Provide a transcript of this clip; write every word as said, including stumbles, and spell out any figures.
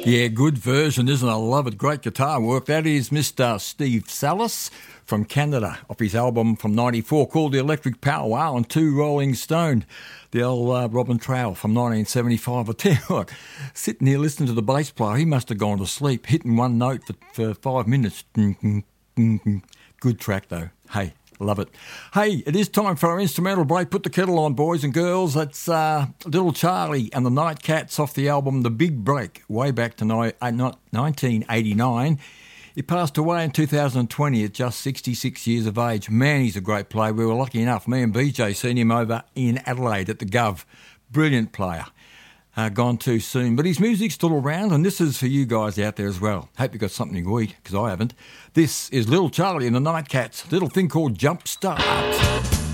Yeah, good version, isn't it? I love it. Great guitar work. That is Mister Steve Salis from Canada, off his album from ninety-four called The Electric Powwow and Two Rolling Stone. The old uh, Robin Trail from nineteen seventy-five. I tell you what, sitting here listening to the bass player, he must have gone to sleep, hitting one note for, for five minutes. Good track, though. Hey, love it. Hey, it is time for our instrumental break. Put the kettle on, boys and girls. That's uh, Little Charlie and the Nightcats off the album The Big Break, way back to ni- uh, nineteen eighty-nine. He passed away in two thousand twenty at just sixty-six years of age. Man, he's a great player. We were lucky enough, me and B J, seen him over in Adelaide at the Gov. Brilliant player. Uh, gone too soon. But his music's still around, and this is for you guys out there as well. Hope you got something to eat, because I haven't. This is Little Charlie and the Nightcats, little thing called Jump Start.